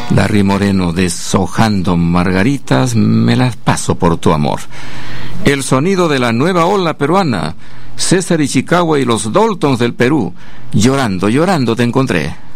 Darry Moreno deshojando margaritas, me las paso por tu amor. El sonido de la nueva ola peruana, César Ishikawa y los Daltons del Perú, llorando, llorando te encontré.